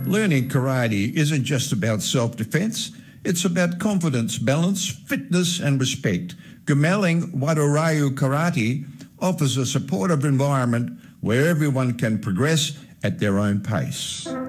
Learning karate isn't just about self-defense, it's about confidence, balance, fitness and respect. Gumaling Wadoryu Karate offers a supportive environment where everyone can progress at their own pace.